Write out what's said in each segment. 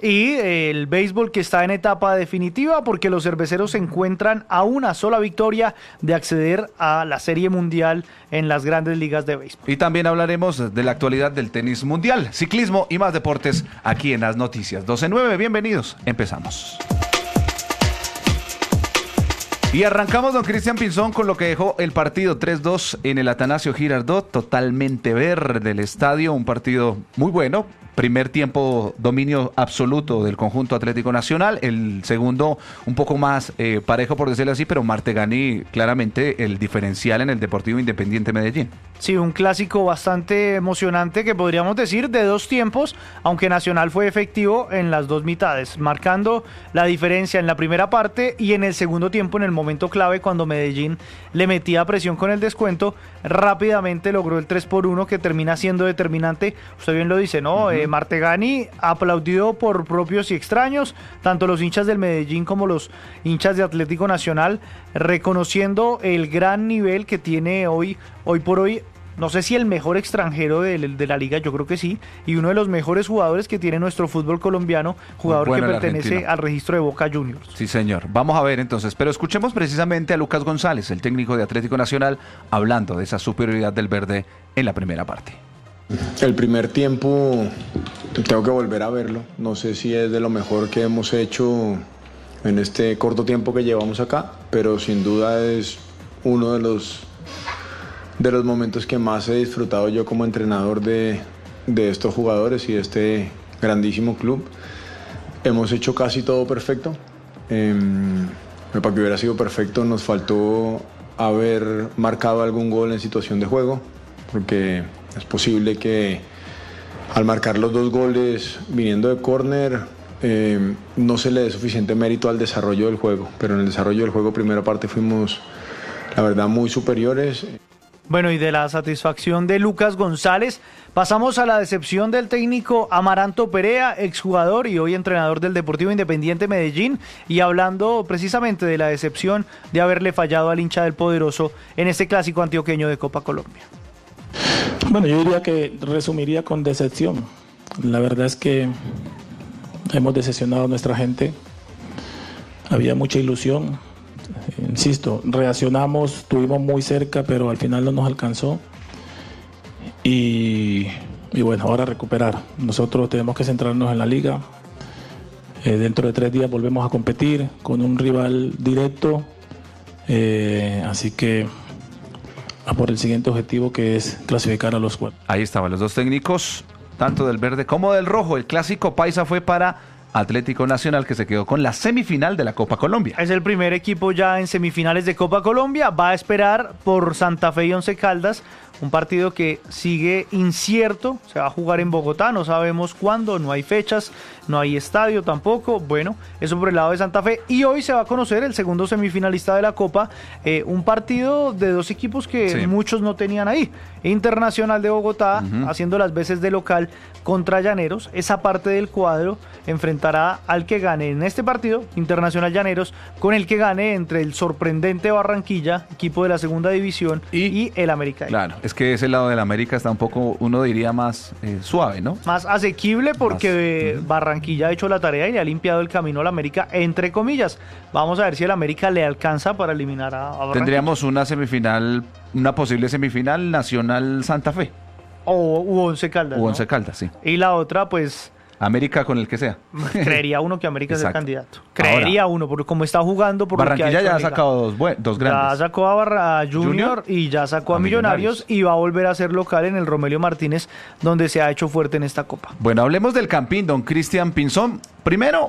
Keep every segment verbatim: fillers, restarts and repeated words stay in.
Y el béisbol que está en etapa definitiva porque los cerveceros se encuentran a una sola victoria de acceder a la Serie Mundial en las grandes ligas de béisbol. Y también hablaremos de la actualidad del tenis mundial, ciclismo y más deportes aquí en las noticias. doce nueve, bienvenidos, empezamos. Y arrancamos, don Cristian Pinzón, con lo que dejó el partido tres dos en el Atanasio Girardot, totalmente verde el estadio, un partido muy bueno. Primer tiempo, dominio absoluto del conjunto Atlético Nacional. El segundo, un poco más eh, parejo, por decirlo así, pero Martegani, claramente el diferencial en el Deportivo Independiente Medellín. Sí, un clásico bastante emocionante que podríamos decir de dos tiempos, aunque Nacional fue efectivo en las dos mitades, marcando la diferencia en la primera parte y en el segundo tiempo, en el momento clave, cuando Medellín le metía presión con el descuento, rápidamente logró el tres por uno que termina siendo determinante. Usted bien lo dice, ¿no? Uh-huh. Eh, Martegani aplaudido por propios y extraños, tanto los hinchas del Medellín como los hinchas de Atlético Nacional, reconociendo el gran nivel que tiene hoy, hoy por hoy. No sé si el mejor extranjero de, de la liga, yo creo que sí, y uno de los mejores jugadores que tiene nuestro fútbol colombiano, jugador bueno que pertenece al registro de Boca Juniors. Sí, señor. Vamos a ver entonces, pero escuchemos precisamente a Lucas González, el técnico de Atlético Nacional, hablando de esa superioridad del verde en la primera parte. El primer tiempo, tengo que volver a verlo, no sé si es de lo mejor que hemos hecho en este corto tiempo que llevamos acá, pero sin duda es uno de los... de los momentos que más he disfrutado yo como entrenador de, de estos jugadores y de este grandísimo club. Hemos hecho casi todo perfecto. Eh, para que hubiera sido perfecto nos faltó haber marcado algún gol en situación de juego, porque es posible que al marcar los dos goles viniendo de córner eh, no se le dé suficiente mérito al desarrollo del juego, pero en el desarrollo del juego primera parte fuimos, la verdad, muy superiores. Bueno, y de la satisfacción de Lucas González, pasamos a la decepción del técnico Amaranto Perea, exjugador y hoy entrenador del Deportivo Independiente Medellín, y hablando precisamente de la decepción de haberle fallado al hincha del Poderoso en este clásico antioqueño de Copa Colombia. Bueno, yo diría que resumiría con decepción. La verdad es que hemos decepcionado a nuestra gente, había mucha ilusión. Insisto, reaccionamos, estuvimos muy cerca, pero al final no nos alcanzó. Y, y bueno, ahora recuperar. Nosotros tenemos que centrarnos en la liga. Eh, dentro de tres días volvemos a competir con un rival directo. Eh, así que a por el siguiente objetivo, que es clasificar a los cuatro. Ahí estaban los dos técnicos, tanto del verde como del rojo. El clásico paisa fue para Atlético Nacional, que se quedó con la semifinal de la Copa Colombia. Es el primer equipo ya en semifinales de Copa Colombia. Va a esperar por Santa Fe y Once Caldas, un partido que sigue incierto. Se va a jugar en Bogotá, no sabemos cuándo, no hay fechas, no hay estadio tampoco. Bueno, eso por el lado de Santa Fe. Y hoy se va a conocer el segundo semifinalista de la Copa, eh, un partido de dos equipos que sí, muchos no tenían ahí. Internacional de Bogotá, uh-huh, haciendo las veces de local contra Llaneros. Esa parte del cuadro enfrentará al que gane en este partido, Internacional Llaneros, con el que gane entre el sorprendente Barranquilla, equipo de la segunda división, y, y el América. Claro, es que ese lado del América está un poco, uno diría, más eh, suave, ¿no? Más asequible, porque más, uh-huh, Barranquilla ha hecho la tarea y le ha limpiado el camino al América, entre comillas. Vamos a ver si el América le alcanza para eliminar a, a Barranquilla. Tendríamos una semifinal, una posible semifinal Nacional Santa Fe. O u Once Caldas, U Once ¿no? Caldas, sí. Y la otra, pues... América con el que sea. Creería uno que América es el candidato. Creería Ahora, uno, porque como está jugando... Por Barranquilla lo que ya ha ha sacado dos, buen, dos grandes. Ya sacó a, Barra, a Junior, Junior y ya sacó a, a Millonarios, Millonarios y va a volver a ser local en el Romelio Martínez, donde se ha hecho fuerte en esta Copa. Bueno, hablemos del Campín, don Cristian Pinzón. Primero,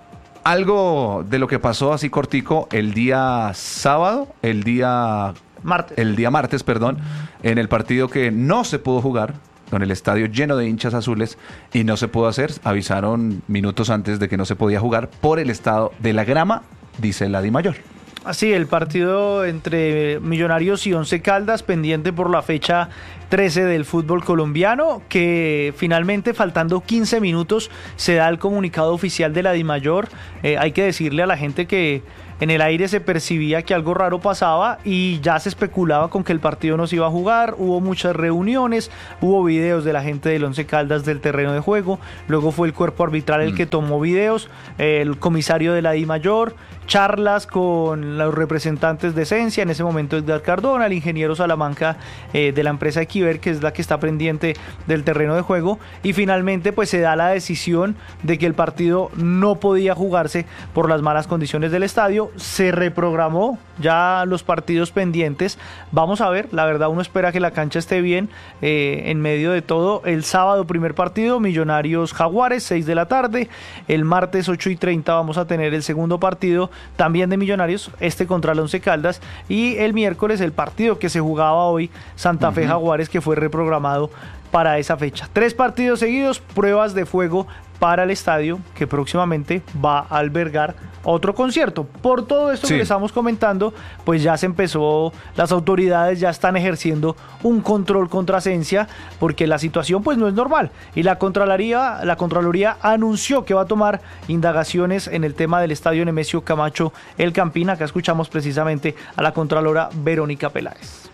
algo de lo que pasó así cortico el día sábado, el día... Martes. El día martes, perdón, en el partido que no se pudo jugar, con el estadio lleno de hinchas azules, y no se pudo hacer. Avisaron minutos antes de que no se podía jugar por el estado de la grama, dice la Dimayor. Así, el partido entre Millonarios y Once Caldas, pendiente por la fecha trece del fútbol colombiano, que finalmente, faltando quince minutos, se da el comunicado oficial de la Dimayor. Eh, hay que decirle a la gente que en el aire se percibía que algo raro pasaba y ya se especulaba con que el partido no se iba a jugar. Hubo muchas reuniones, hubo videos de la gente del Once Caldas del terreno de juego, luego fue el cuerpo arbitral el mm. que tomó videos, el comisario de la DIMAYOR, charlas con los representantes de Esencia, en ese momento Edgar Cardona, el ingeniero Salamanca eh, de la empresa Equiver, que es la que está pendiente del terreno de juego, y finalmente pues se da la decisión de que el partido no podía jugarse por las malas condiciones del estadio. Se reprogramó ya los partidos pendientes. Vamos a ver, la verdad uno espera que la cancha esté bien eh, en medio de todo. El sábado primer partido, Millonarios Jaguares, seis de la tarde. El martes ocho y treinta vamos a tener el segundo partido también de Millonarios, este contra el Once Caldas, y el miércoles el partido que se jugaba hoy, Santa Fe uh-huh. Jaguares, que fue reprogramado para esa fecha. Tres partidos seguidos, pruebas de fuego para el estadio, que próximamente va a albergar otro concierto. Por todo esto sí. que le estamos comentando, pues ya se empezó, las autoridades ya están ejerciendo un control contra Esencia, porque la situación pues no es normal, y la Contraloría, la Contraloría anunció que va a tomar indagaciones en el tema del estadio Nemesio Camacho El Campín. Acá escuchamos precisamente a la Contralora Verónica Peláez.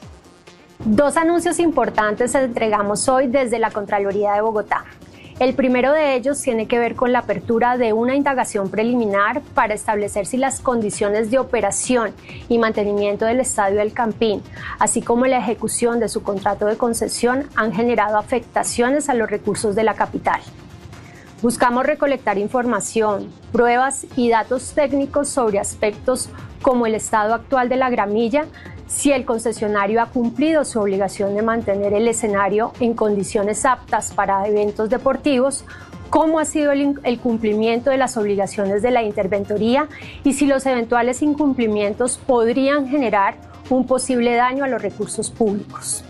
Dos anuncios importantes entregamos hoy desde la Contraloría de Bogotá. El primero de ellos tiene que ver con la apertura de una indagación preliminar para establecer si las condiciones de operación y mantenimiento del Estadio El Campín, así como la ejecución de su contrato de concesión, han generado afectaciones a los recursos de la capital. Buscamos recolectar información, pruebas y datos técnicos sobre aspectos como el estado actual de la gramilla, si el concesionario ha cumplido su obligación de mantener el escenario en condiciones aptas para eventos deportivos, cómo ha sido el, el cumplimiento de las obligaciones de la interventoría y si los eventuales incumplimientos podrían generar un posible daño a los recursos públicos.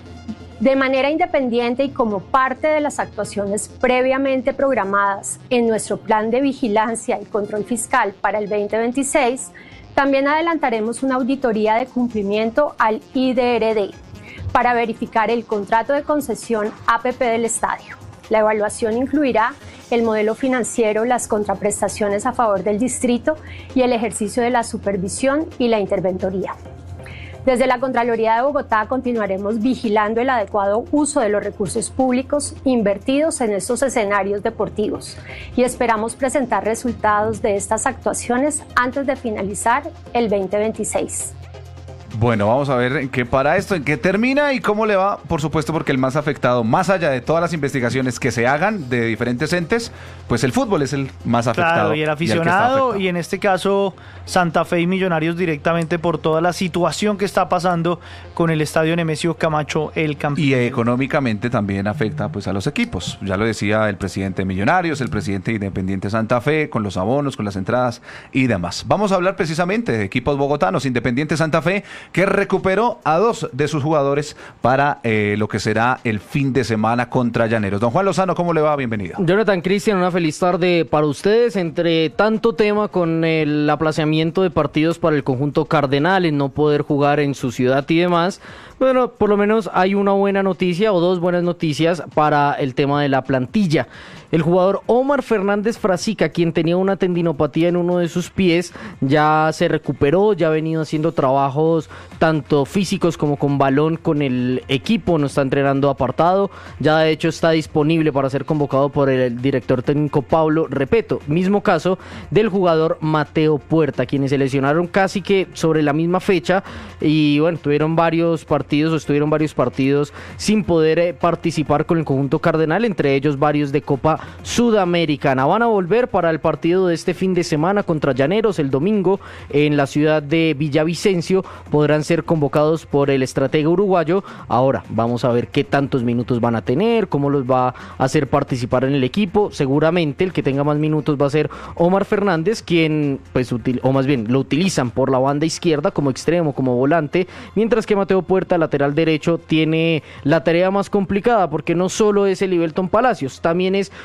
De manera independiente y como parte de las actuaciones previamente programadas en nuestro plan de vigilancia y control fiscal para el veinte veintiséis, también adelantaremos una auditoría de cumplimiento al I D R D para verificar el contrato de concesión A P P del estadio. La evaluación incluirá el modelo financiero, las contraprestaciones a favor del distrito y el ejercicio de la supervisión y la interventoría. Desde la Contraloría de Bogotá continuaremos vigilando el adecuado uso de los recursos públicos invertidos en estos escenarios deportivos y esperamos presentar resultados de estas actuaciones antes de finalizar el veinte veintiséis. Bueno, vamos a ver en qué para esto, en qué termina y cómo le va, por supuesto, porque el más afectado, más allá de todas las investigaciones que se hagan de diferentes entes, pues el fútbol es el más afectado. Claro, y el aficionado, y, y en este caso Santa Fe y Millonarios directamente por toda la situación que está pasando con el estadio Nemesio Camacho El Campín. Y económicamente también afecta pues a los equipos, ya lo decía el presidente de Millonarios, el presidente de Independiente Santa Fe, con los abonos, con las entradas y demás. Vamos a hablar precisamente de equipos bogotanos. Independiente Santa Fe, que recuperó a dos de sus jugadores para eh, lo que será el fin de semana contra Llaneros. Don Juan Lozano, ¿cómo le va? Bienvenido. Jonathan, Cristian, una feliz tarde para ustedes. Entre tanto tema con el aplazamiento de partidos para el conjunto cardenal, en no poder jugar en su ciudad y demás, bueno, por lo menos hay una buena noticia o dos buenas noticias para el tema de la plantilla. El jugador Omar Fernández Frasica, quien tenía una tendinopatía en uno de sus pies, ya se recuperó, ya ha venido haciendo trabajos tanto físicos como con balón con el equipo, no está entrenando apartado, ya de hecho está disponible para ser convocado por el director técnico Pablo Repeto. Mismo caso del jugador Mateo Puerta, quienes se lesionaron casi que sobre la misma fecha y bueno, tuvieron varios partidos o estuvieron varios partidos sin poder eh, participar con el conjunto cardenal, entre ellos varios de Copa Sudamericana. Van a volver para el partido de este fin de semana contra Llaneros el domingo en la ciudad de Villavicencio. Podrán ser convocados por el estratega uruguayo. Ahora vamos a ver qué tantos minutos van a tener, cómo los va a hacer participar en el equipo. Seguramente el que tenga más minutos va a ser Omar Fernández, quien pues util- o más bien lo utilizan por la banda izquierda como extremo, como volante, mientras que Mateo Puerta, lateral derecho, tiene la tarea más complicada porque no solo es el Ibelton Palacios, también es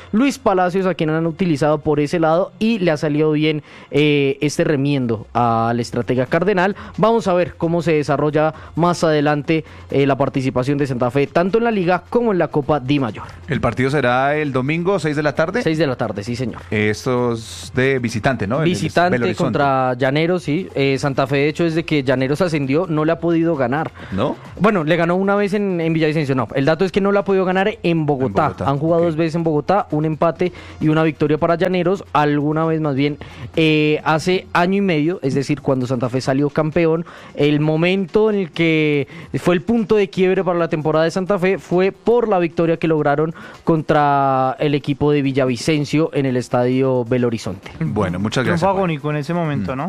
Luis Palacios, a quien han utilizado por ese lado, y le ha salido bien eh, este remiendo al estratega cardenal. Vamos a ver cómo se desarrolla más adelante eh, la participación de Santa Fe, tanto en la Liga como en la Copa Di Mayor. El partido será el domingo, seis de la tarde. seis de la tarde, sí señor. Estos de visitante, ¿no? Visitante contra Llaneros, sí. Eh, Santa Fe, de hecho, desde que Llaneros ascendió, no le ha podido ganar. ¿No? Bueno, le ganó una vez en, en Villavicencio, no. El dato es que no le ha podido ganar en Bogotá. En Bogotá. Han jugado okay. dos veces en Bogotá, un empate y una victoria para Llaneros. Alguna vez más bien eh, hace año y medio, es decir, cuando Santa Fe salió campeón, el momento en el que fue el punto de quiebre para la temporada de Santa Fe fue por la victoria que lograron contra el equipo de Villavicencio en el estadio Belo Horizonte. Bueno, muchas gracias. Triunfo agónico en ese momento, mm. ¿no?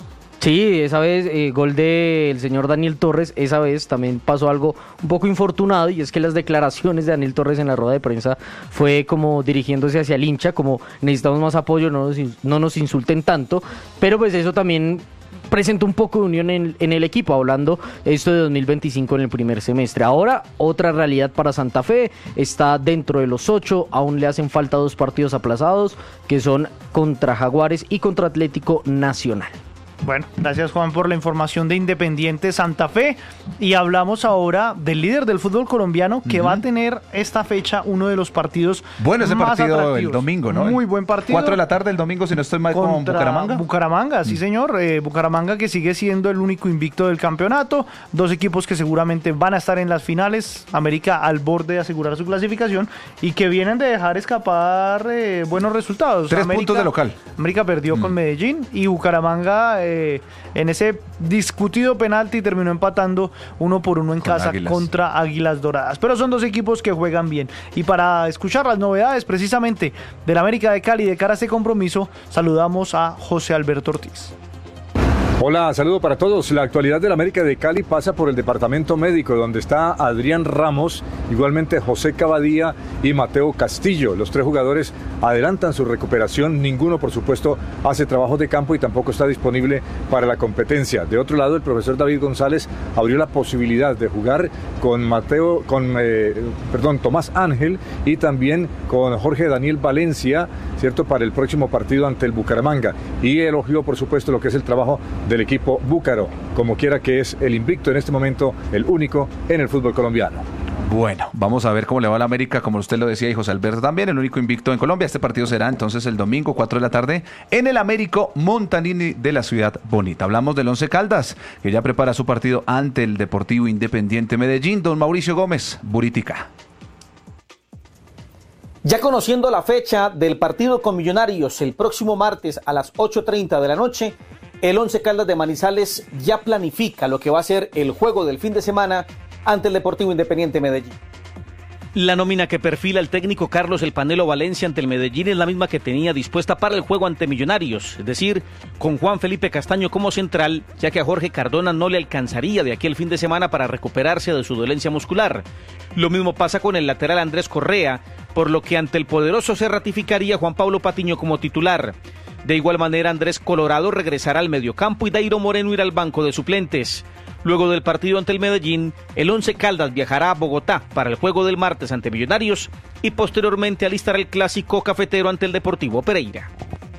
Sí, esa vez, eh, gol del señor Daniel Torres, esa vez también pasó algo un poco infortunado, y es que las declaraciones de Daniel Torres en la rueda de prensa fue como dirigiéndose hacia el hincha, como necesitamos más apoyo, no nos, no nos insulten tanto, pero pues eso también presentó un poco de unión en, en el equipo, hablando esto de dos mil veinticinco en el primer semestre. Ahora, otra realidad para Santa Fe, está dentro de los ocho, aún le hacen falta dos partidos aplazados, que son contra Jaguares y contra Atlético Nacional. Bueno, gracias Juan por la información de Independiente Santa Fe, y hablamos ahora del líder del fútbol colombiano que uh-huh. va a tener esta fecha uno de los partidos bueno ese más partido atractivos. El domingo, ¿no? Muy buen partido. Cuatro de la tarde el domingo, si no estoy mal, con Bucaramanga. Bucaramanga, sí señor, eh, Bucaramanga, que sigue siendo el único invicto del campeonato, dos equipos que seguramente van a estar en las finales, América al borde de asegurar su clasificación y que vienen de dejar escapar eh, buenos resultados. Tres América, puntos de local. América perdió mm. con Medellín, y Bucaramanga eh, en ese discutido penalti terminó empatando uno por uno en con casa Águilas. Contra Águilas Doradas, pero son dos equipos que juegan bien. Y para escuchar las novedades precisamente del América de Cali de cara a este compromiso, saludamos a José Alberto Ortiz. Hola, saludo para todos. La actualidad del América de Cali pasa por el departamento médico, donde está Adrián Ramos, igualmente José Cavadía y Mateo Castillo. Los tres jugadores adelantan su recuperación, ninguno por supuesto hace trabajos de campo y tampoco está disponible para la competencia. De otro lado, el profesor David González abrió la posibilidad de jugar con Mateo, con eh, perdón, Tomás Ángel y también con Jorge Daniel Valencia, ¿cierto?, para el próximo partido ante el Bucaramanga, y elogió por supuesto lo que es el trabajo del equipo búcaro, como quiera que es el invicto en este momento, el único en el fútbol colombiano. Bueno, vamos a ver cómo le va a la América, como usted lo decía, y José Alberto también, el único invicto en Colombia. Este partido será entonces el domingo, cuatro de la tarde, en el Américo Montanini de la Ciudad Bonita. Hablamos del Once Caldas, que ya prepara su partido ante el Deportivo Independiente Medellín. Don Mauricio Gómez, Buritica. Ya conociendo la fecha del partido con Millonarios el próximo martes a las ocho treinta de la noche, el Once Caldas de Manizales ya planifica lo que va a ser el juego del fin de semana ante el Deportivo Independiente Medellín. La nómina que perfila el técnico Carlos El Panelo Valencia ante el Medellín es la misma que tenía dispuesta para el juego ante Millonarios, es decir, con Juan Felipe Castaño como central, ya que a Jorge Cardona no le alcanzaría de aquí el fin de semana para recuperarse de su dolencia muscular. Lo mismo pasa con el lateral Andrés Correa, por lo que ante el poderoso se ratificaría Juan Pablo Patiño como titular. De igual manera, Andrés Colorado regresará al mediocampo y Dairo Moreno irá al banco de suplentes. Luego del partido ante el Medellín, el Once Caldas viajará a Bogotá para el juego del martes ante Millonarios y posteriormente alistará el clásico cafetero ante el Deportivo Pereira.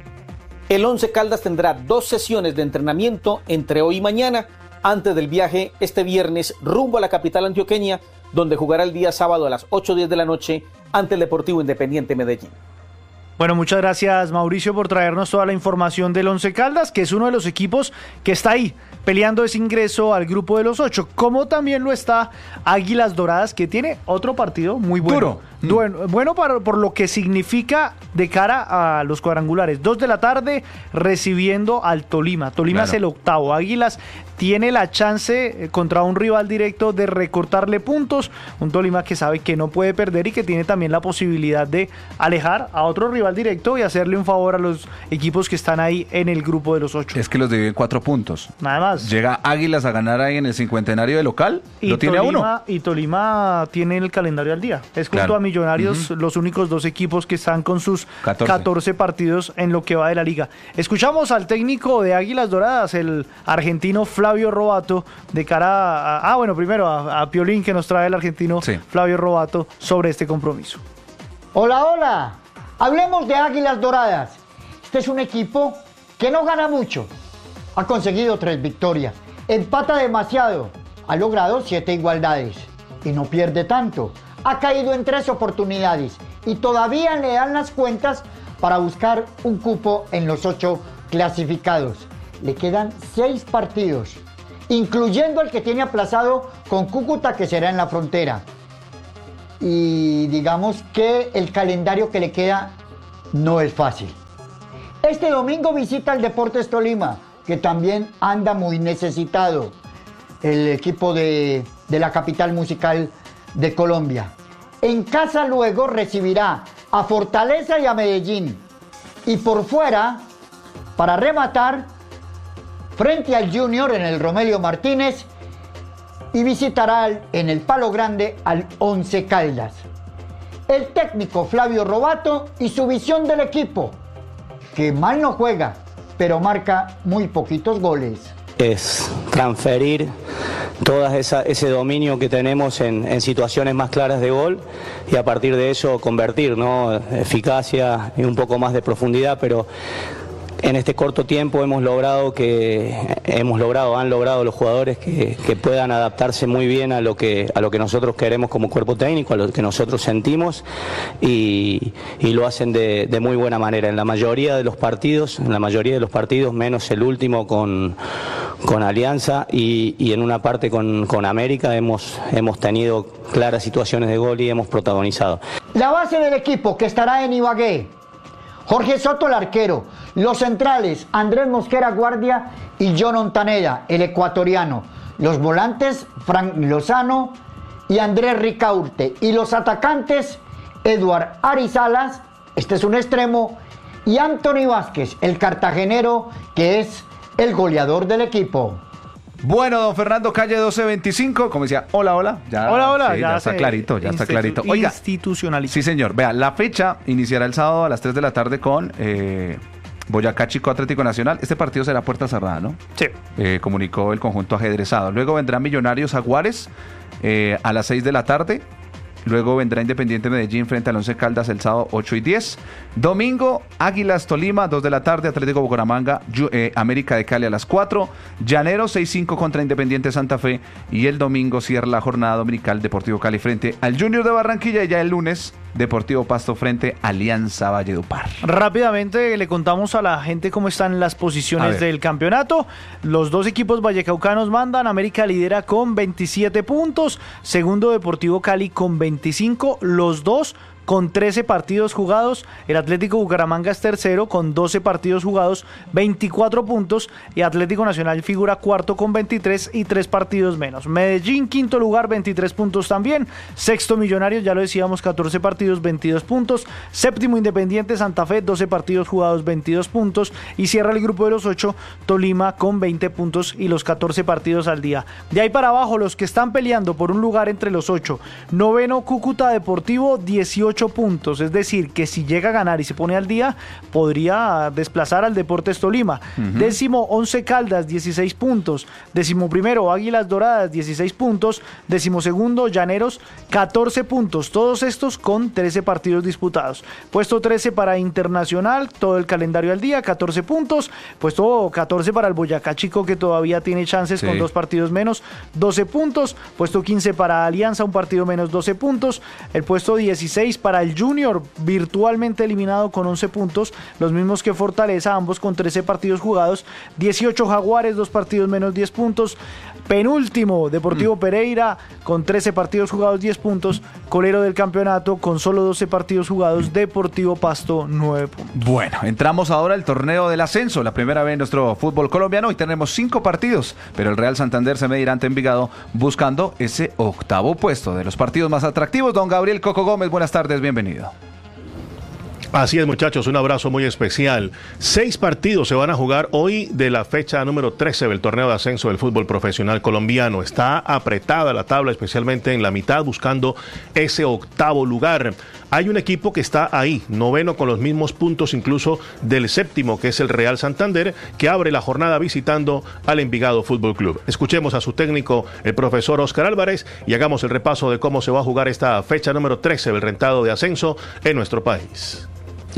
El Once Caldas tendrá dos sesiones de entrenamiento entre hoy y mañana, antes del viaje este viernes rumbo a la capital antioqueña, donde jugará el día sábado a las ocho diez de la noche ante el Deportivo Independiente Medellín. Bueno, muchas gracias Mauricio por traernos toda la información del Once Caldas, que es uno de los equipos que está ahí peleando ese ingreso al grupo de los ocho, como también lo está Águilas Doradas, que tiene otro partido muy bueno. Duro. Bueno, bueno para, por lo que significa de cara a los cuadrangulares. Dos de la tarde recibiendo al Tolima. Tolima claro. es el octavo. Águilas tiene la chance contra un rival directo de recortarle puntos. Un Tolima que sabe que no puede perder y que tiene también la posibilidad de alejar a otro rival directo y hacerle un favor a los equipos que están ahí en el grupo de los ocho. Es que los dividen cuatro puntos. Nada más. Llega Águilas a ganar ahí en el cincuentenario de local. Y lo tiene Tolima, a uno. Y Tolima tiene el calendario al día. Es junto claro. a Millonarios uh-huh. los únicos dos equipos que están con sus catorce. catorce partidos en lo que va de la liga. Escuchamos al técnico de Águilas Doradas, el argentino Flavio Robato, de cara a... Ah, bueno, primero a, a Piolín, que nos trae el argentino sí. Flavio Robato sobre este compromiso. Hola, hola. Hablemos de Águilas Doradas. Este es un equipo que no gana mucho. Ha conseguido tres victorias. Empata demasiado. Ha logrado siete igualdades. Y no pierde tanto. Ha caído en tres oportunidades. Y todavía le dan las cuentas para buscar un cupo en los ocho clasificados. Le quedan seis partidos, incluyendo el que tiene aplazado con Cúcuta, que será en la frontera. Y digamos que el calendario que le queda no es fácil. Este domingo visita el Deportes Tolima, que también anda muy necesitado, el equipo de, de la capital musical de Colombia. En casa luego recibirá a Fortaleza y a Medellín. Y por fuera, para rematar, frente al Junior en el Romelio Martínez, y visitará en el Palo Grande al Once Caldas. El técnico Flavio Robato y su visión del equipo, que mal no juega, pero marca muy poquitos goles. Es transferir todo ese dominio que tenemos en, en situaciones más claras de gol y a partir de eso convertir, ¿no? Eficacia y un poco más de profundidad, pero en este corto tiempo hemos logrado que hemos logrado han logrado los jugadores que, que puedan adaptarse muy bien a lo que a lo que nosotros queremos como cuerpo técnico, a lo que nosotros sentimos y, y lo hacen de, de muy buena manera en la mayoría de los partidos, en la mayoría de los partidos menos el último con con Alianza y, y en una parte con, con América hemos hemos tenido claras situaciones de gol y hemos protagonizado. La base del equipo que estará en Ibagué: Jorge Soto, el arquero. Los centrales: Andrés Mosquera Guardia y John Ontaneda, el ecuatoriano. Los volantes: Frank Lozano y Andrés Ricaurte. Y los atacantes: Eduard Arizalas, este es un extremo, y Anthony Vázquez, el cartagenero, que es el goleador del equipo. Bueno, don Fernando Calle doce veinticinco, como decía, hola, hola. Ya, hola, hola. Sí, ya ya está clarito, ya está clarito. Oiga, institucionalizado. Sí, señor. Vea, la fecha iniciará el sábado a las tres de la tarde con eh, Boyacá Chico Atlético Nacional. Este partido será puerta cerrada, ¿no? Sí. Eh, comunicó el conjunto ajedrezado. Luego vendrán Millonarios Jaguares eh, a las seis de la tarde. Luego vendrá Independiente Medellín frente al Once Caldas el sábado ocho y diez. Domingo, Águilas Tolima, dos de la tarde, Atlético Bucaramanga, eh, América de Cali a las cuatro. Llaneros seis cinco contra Independiente Santa Fe. Y el domingo cierra la jornada dominical Deportivo Cali frente al Junior de Barranquilla. Y ya el lunes, Deportivo Pasto frente a Alianza Valledupar. Rápidamente le contamos a la gente cómo están las posiciones del campeonato. Los dos equipos vallecaucanos mandan. América lidera con veintisiete puntos. Segundo, Deportivo Cali con veinticinco. Los dos con trece partidos jugados. El Atlético Bucaramanga es tercero con doce partidos jugados, veinticuatro puntos. Y Atlético Nacional figura cuarto con veintitrés y tres partidos menos. Medellín, quinto lugar, veintitrés puntos también. Sexto, Millonarios, ya lo decíamos, catorce partidos, veintidós puntos. Séptimo, Independiente Santa Fe, doce partidos jugados, veintidós puntos. Y cierra el grupo de los ocho, Tolima, con veinte puntos y los catorce partidos al día. De ahí para abajo, los que están peleando por un lugar entre los ocho. Noveno, Cúcuta Deportivo, dieciocho puntos, es decir, que si llega a ganar y se pone al día, podría desplazar al Deportes Tolima. Uh-huh. Décimo, Once Caldas, dieciséis puntos. Décimo primero, Águilas Doradas, dieciséis puntos. Décimo segundo, Llaneros, catorce puntos. Todos estos con trece partidos disputados. Puesto trece para Internacional, todo el calendario al día, catorce puntos. Puesto catorce para el Boyacá Chico, que todavía tiene chances, sí, con dos partidos menos, doce puntos. Puesto quince para Alianza, un partido menos, doce puntos. El puesto dieciséis para el Junior, virtualmente eliminado con once puntos, los mismos que Fortaleza, ambos con trece partidos jugados. Dieciocho Jaguares, dos partidos menos, diez puntos. Penúltimo, Deportivo mm. Pereira, con trece partidos jugados, diez puntos. Colero del campeonato, con solo doce partidos jugados, Deportivo Pasto, nueve puntos. Bueno, entramos ahora al torneo del ascenso, la primera vez en nuestro fútbol colombiano. Hoy tenemos cinco partidos, pero el Real Santander se medirá ante Envigado buscando ese octavo puesto de los partidos más atractivos. Don Gabriel Coco Gómez, buenas tardes, bienvenido. Así es, muchachos, un abrazo muy especial. Seis partidos se van a jugar hoy de la fecha número trece del torneo de ascenso del fútbol profesional colombiano. Está apretada la tabla, especialmente en la mitad, buscando ese octavo lugar. Hay un equipo que está ahí, noveno, con los mismos puntos incluso del séptimo, que es el Real Santander, que abre la jornada visitando al Envigado Fútbol Club. Escuchemos a su técnico, el profesor Óscar Álvarez, y hagamos el repaso de cómo se va a jugar esta fecha número trece del rentado de ascenso en nuestro país.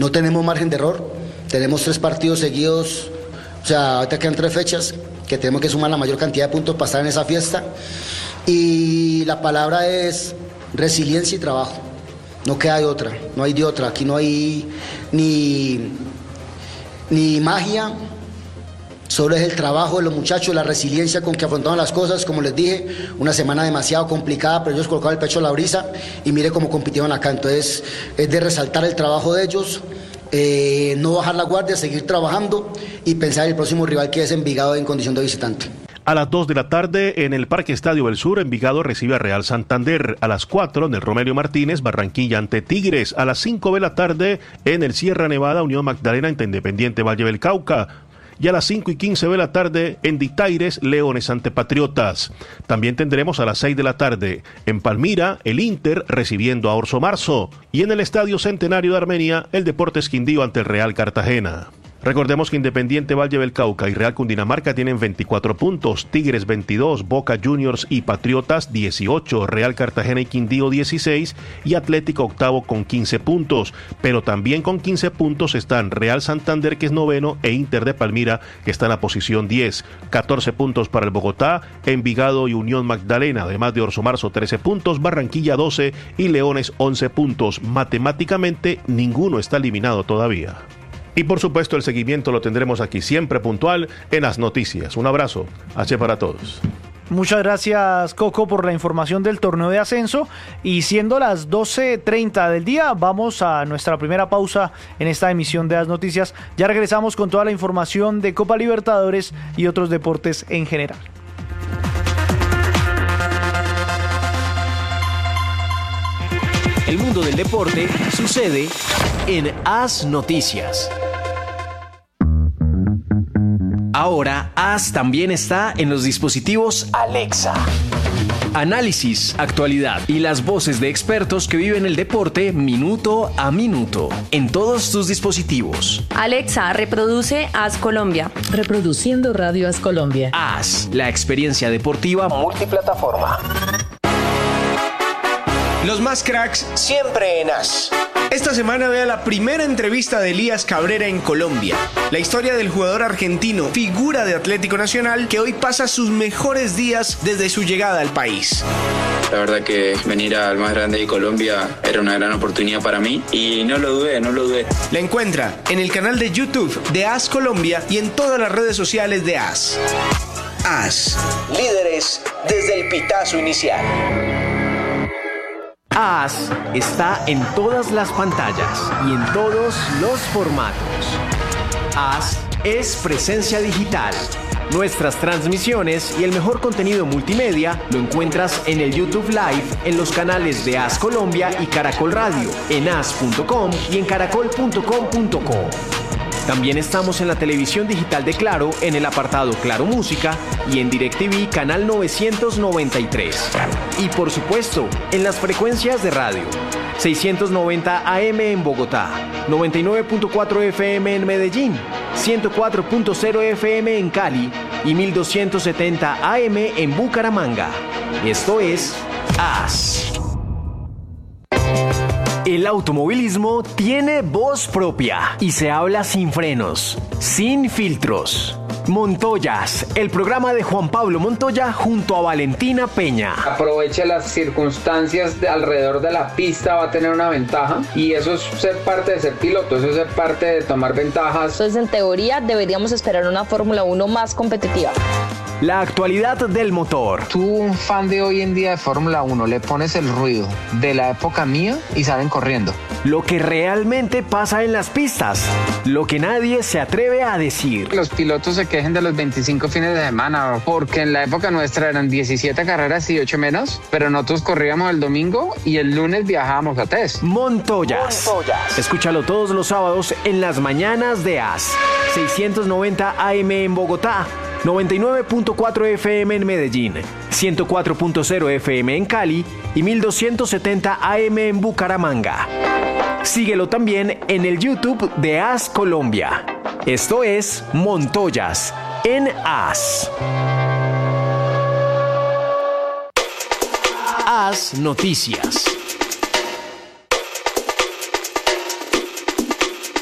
no tenemos margen de error, tenemos tres partidos seguidos, o sea, ahorita quedan tres fechas que tenemos que sumar la mayor cantidad de puntos para estar en esa fiesta, y la palabra es resiliencia y trabajo, no queda de otra, no hay de otra, aquí no hay ni, ni magia, solo es el trabajo de los muchachos, la resiliencia con que afrontaron las cosas. Como les dije, una semana demasiado complicada, pero ellos colocaron el pecho a la brisa y mire cómo compitieron acá. Entonces es de resaltar el trabajo de ellos, eh, no bajar la guardia, seguir trabajando y pensar en el próximo rival, que es Envigado en condición de visitante. A las dos de la tarde en el Parque Estadio del Sur, Envigado recibe a Real Santander. A las cuatro en el Romelio Martínez, Barranquilla ante Tigres. A las cinco de la tarde en el Sierra Nevada, Unión Magdalena ante Independiente Valle del Cauca. Y a las cinco y quince de la tarde en Ditaires, Leones ante Patriotas. También tendremos a las seis de la tarde en Palmira, el Inter recibiendo a Orso Marzo. Y en el Estadio Centenario de Armenia, el Deportes Quindío ante el Real Cartagena. Recordemos que Independiente Valle del Cauca y Real Cundinamarca tienen veinticuatro puntos, Tigres veintidós, Boca Juniors y Patriotas dieciocho, Real Cartagena y Quindío dieciséis y Atlético octavo con quince puntos. Pero también con quince puntos están Real Santander, que es noveno, e Inter de Palmira, que está en la posición diez. catorce puntos para el Bogotá, Envigado y Unión Magdalena, además de Orso Marzo trece puntos, Barranquilla doce y Leones once puntos. Matemáticamente ninguno está eliminado todavía. Y por supuesto el seguimiento lo tendremos aquí siempre puntual en las noticias. Un abrazo, H para todos. Muchas gracias, Coco, por la información del torneo de ascenso. Y siendo las doce treinta del día, vamos a nuestra primera pausa en esta emisión de las noticias. Ya regresamos con toda la información de Copa Libertadores y otros deportes en general. El mundo del deporte sucede en As Noticias. Ahora, As también está en los dispositivos Alexa. Análisis, actualidad y las voces de expertos que viven el deporte minuto a minuto en todos tus dispositivos. Alexa, reproduce As Colombia. Reproduciendo Radio As Colombia. As, la experiencia deportiva multiplataforma. Los más cracks siempre en As. Esta semana vea la primera entrevista de Elías Cabrera en Colombia. La historia del jugador argentino, figura de Atlético Nacional, que hoy pasa sus mejores días desde su llegada al país. La verdad que venir al más grande de Colombia era una gran oportunidad para mí y no lo dudé, no lo dudé. La encuentra en el canal de YouTube de As Colombia y en todas las redes sociales de As. As, líderes desde el pitazo inicial. As está en todas las pantallas y en todos los formatos. As es presencia digital. Nuestras transmisiones y el mejor contenido multimedia lo encuentras en el YouTube Live, en los canales de As Colombia y Caracol Radio, en as punto com y en caracol punto com punto co. También estamos en la televisión digital de Claro, en el apartado Claro Música y en DirecTV canal novecientos noventa y tres. Y por supuesto, en las frecuencias de radio. seiscientos noventa A M en Bogotá, noventa y nueve punto cuatro F M en Medellín, ciento cuatro punto cero F M en Cali y mil doscientos setenta A M en Bucaramanga. Esto es As. El automovilismo tiene voz propia y se habla sin frenos, sin filtros. Montoyas, el programa de Juan Pablo Montoya junto a Valentina Peña. Aprovecha las circunstancias de alrededor de la pista, va a tener una ventaja y eso es ser parte de ser piloto, eso es ser parte de tomar ventajas. Entonces, en teoría, deberíamos esperar una Fórmula uno más competitiva. La actualidad del motor. Tú, un fan de hoy en día de Fórmula uno, le pones el ruido de la época mía y salen corriendo. Lo que realmente pasa en las pistas, lo que nadie se atreve a decir. Los pilotos se quejen de los veinticinco fines de semana, porque en la época nuestra eran diecisiete carreras y ocho menos, pero nosotros corríamos el domingo y el lunes viajábamos a test. Montoyas. Montoyas. Escúchalo todos los sábados en las mañanas de As. seiscientos noventa A M en Bogotá, noventa y nueve punto cuatro F M en Medellín, ciento cuatro punto cero F M en Cali y mil doscientos setenta A M en Bucaramanga. Síguelo también en el YouTube de As Colombia. Esto es Montoyas en As. As Noticias.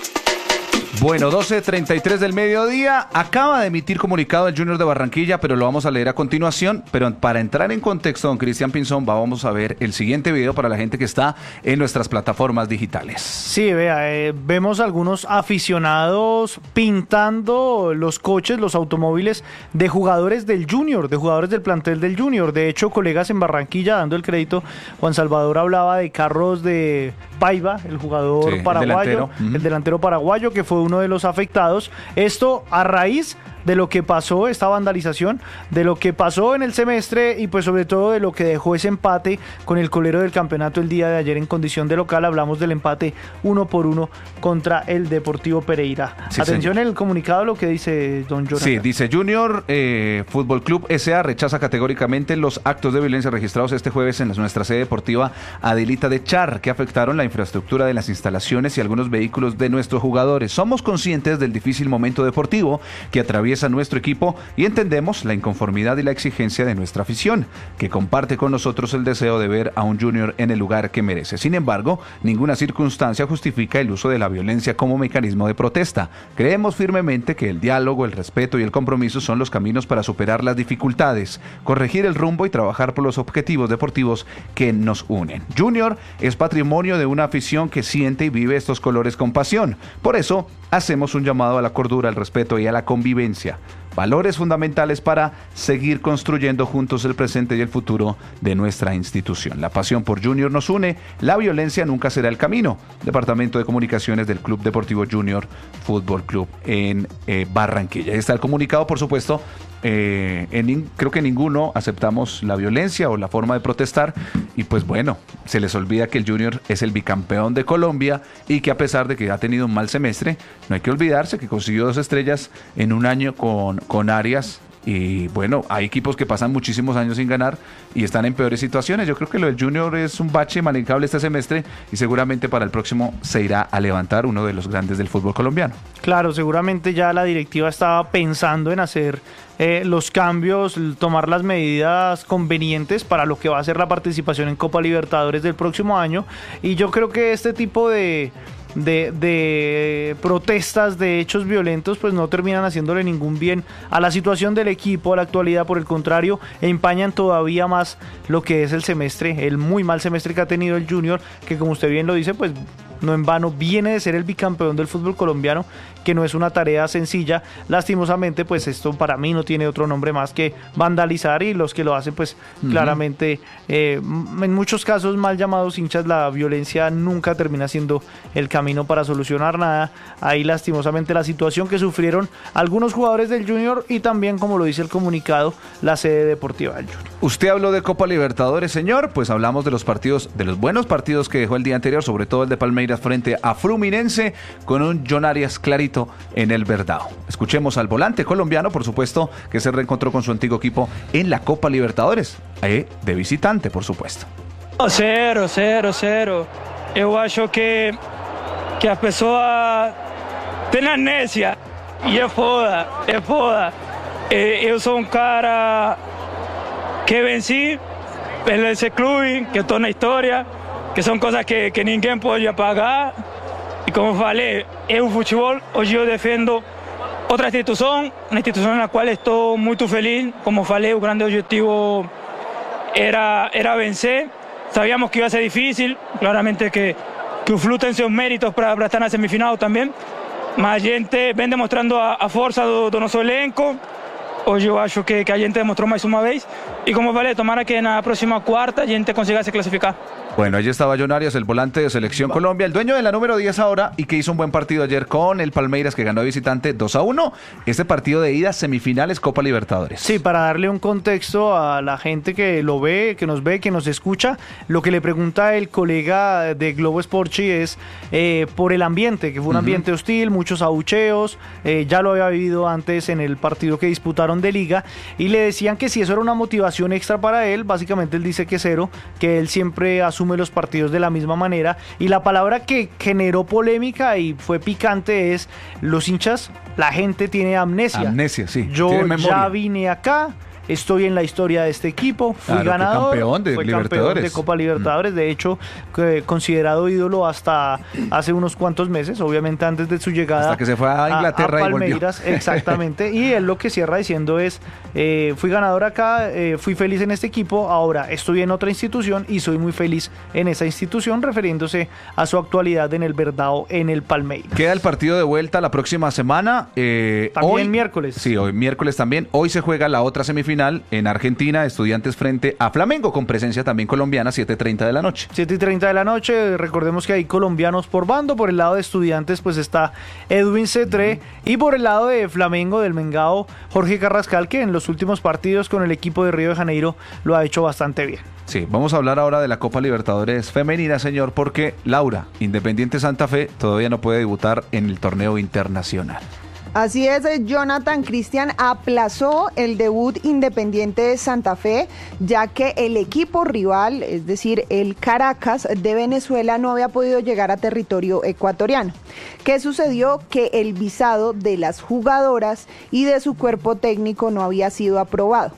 Bueno, doce treinta y tres del mediodía, acaba de emitir comunicado el Junior de Barranquilla, pero lo vamos a leer a continuación. Pero para entrar en contexto, don Cristian Pinzón, vamos a ver el siguiente video para la gente que está en nuestras plataformas digitales. Sí, vea, eh, vemos algunos aficionados pintando los coches, los automóviles de jugadores del Junior, de jugadores del plantel del Junior. De hecho, colegas en Barranquilla, dando el crédito, Juan Salvador hablaba de carros de Paiva, el jugador Sí, paraguayo, el delantero. Uh-huh. el delantero paraguayo, que fue uno de los afectados. Esto a raíz de lo que pasó, esta vandalización, de lo que pasó en el semestre y pues sobre todo de lo que dejó ese empate con el colero del campeonato el día de ayer en condición de local. Hablamos del empate uno por uno contra el Deportivo Pereira. Sí, Atención señor. en el comunicado lo que dice don Jonathan. Sí, dice Junior eh, Fútbol Club S A rechaza categóricamente los actos de violencia registrados este jueves en nuestra sede deportiva Adelita de Char, que afectaron la infraestructura de las instalaciones y algunos vehículos de nuestros jugadores. Somos conscientes del difícil momento deportivo que atraviesa nuestro equipo y entendemos la inconformidad y la exigencia de nuestra afición, que comparte con nosotros el deseo de ver a un Junior en el lugar que merece. Sin embargo, ninguna circunstancia justifica el uso de la violencia como mecanismo de protesta. Creemos firmemente que el diálogo, el respeto y el compromiso son los caminos para superar las dificultades, corregir el rumbo y trabajar por los objetivos deportivos que nos unen. Junior es patrimonio de una afición que siente y vive estos colores con pasión. Por eso, hacemos un llamado a la cordura, al respeto y a la convivencia. Valores fundamentales para seguir construyendo juntos el presente y el futuro de nuestra institución. La pasión por Junior nos une, la violencia nunca será el camino. Departamento de Comunicaciones del Club Deportivo Junior Fútbol Club en eh, Barranquilla. Ahí está el comunicado, por supuesto. Eh, en, creo que ninguno aceptamos la violencia o la forma de protestar y pues bueno, se les olvida que el Junior es el bicampeón de Colombia y que a pesar de que ha tenido un mal semestre, no hay que olvidarse que consiguió dos estrellas en un año con, con Arias. Y bueno, hay equipos que pasan muchísimos años sin ganar y están en peores situaciones. Yo creo que lo del Junior es un bache manejable este semestre y seguramente para el próximo se irá a levantar uno de los grandes del fútbol colombiano. Claro, seguramente ya la directiva estaba pensando en hacer eh, los cambios, tomar las medidas convenientes para lo que va a ser la participación en Copa Libertadores del próximo año. Y yo creo que este tipo de... De, de protestas, de hechos violentos, pues no terminan haciéndole ningún bien a la situación del equipo, a la actualidad. Por el contrario, empañan todavía más lo que es el semestre, el muy mal semestre que ha tenido el Junior, que como usted bien lo dice, pues no en vano viene de ser el bicampeón del fútbol colombiano, que no es una tarea sencilla. Lastimosamente, pues esto para mí no tiene otro nombre más que vandalizar, y los que lo hacen, pues uh-huh. claramente, eh, en muchos casos mal llamados hinchas, la violencia nunca termina siendo el camino para solucionar nada. Ahí lastimosamente la situación que sufrieron algunos jugadores del Junior y también, como lo dice el comunicado, la sede deportiva del Junior. Usted habló de Copa Libertadores, señor, pues hablamos de los partidos, de los buenos partidos que dejó el día anterior, sobre todo el de Palmeiras frente a Fluminense, con un John Arias clarito en el Verdao. Escuchemos al volante colombiano, por supuesto, que se reencontró con su antiguo equipo en la Copa Libertadores, eh, de visitante, por supuesto. Cero, cero, cero. Eu acho que, que as pessoas têm amnésia, e é foda, é foda. Eu sou um cara que venci esse clube, que estou na história, que são coisas que, que ninguém pode apagar. E como falei, é o futebol. Hoje eu defendo outra instituição, uma instituição na qual estou muito feliz. Como falei, o grande objetivo era, era vencer. Sabíamos que ia ser difícil, claramente que, que o Flu tem seus méritos para estar na semifinal também. Mas a gente vem demonstrando a, a força do, do nosso elenco. Hoje eu acho que, que a gente demostrou mais uma vez. E como falei, tomara que na próxima quarta a gente consiga se clasificar. Bueno, allí estaba John Arias, el volante de Selección Colombia, el dueño de la número diez ahora, y que hizo un buen partido ayer con el Palmeiras, que ganó de visitante dos a uno. Este partido de ida, semifinales, Copa Libertadores. Sí, para darle un contexto a la gente que lo ve, que nos ve, que nos escucha, lo que le pregunta el colega de Globo Esporte es eh, por el ambiente, que fue un uh-huh. ambiente hostil, muchos abucheos, eh, ya lo había vivido antes en el partido que disputaron de Liga, y le decían que si eso era una motivación extra para él. Básicamente él dice que cero, que él siempre asume los partidos de la misma manera, y la palabra que generó polémica y fue picante es: los hinchas, la gente tiene amnesia. Amnesia, sí. Yo ya vine acá, estoy en la historia de este equipo, fui Claro, ganador, campeón de fui Libertadores. campeón de Copa Libertadores, mm. de hecho que, considerado ídolo hasta hace unos cuantos meses, obviamente antes de su llegada hasta que se fue a Inglaterra a, a Palmeiras, y exactamente, y él lo que cierra diciendo es, eh, fui ganador acá, eh, fui feliz en este equipo, ahora estoy en otra institución y soy muy feliz en esa institución, refiriéndose a su actualidad en el Verdao, en el Palmeiras. Queda el partido de vuelta la próxima semana. Eh, también hoy, miércoles. Sí, hoy miércoles también. Hoy se juega la otra semifinal en Argentina, Estudiantes frente a Flamengo, con presencia también colombiana, siete y treinta de la noche. siete y treinta de la noche, recordemos que hay colombianos por bando, por el lado de Estudiantes pues está Edwin Cetré, uh-huh. y por el lado de Flamengo, del Mengao, Jorge Carrascal, que en los últimos partidos con el equipo de Río de Janeiro lo ha hecho bastante bien. Sí, vamos a hablar ahora de la Copa Libertadores femenina, señor, porque Laura, Independiente Santa Fe, todavía no puede debutar en el torneo internacional. Así es, Jonathan. Cristian aplazó el debut Independiente de Santa Fe, ya que el equipo rival, es decir, el Caracas de Venezuela, no había podido llegar a territorio ecuatoriano. ¿Qué sucedió? Que el visado de las jugadoras y de su cuerpo técnico no había sido aprobado.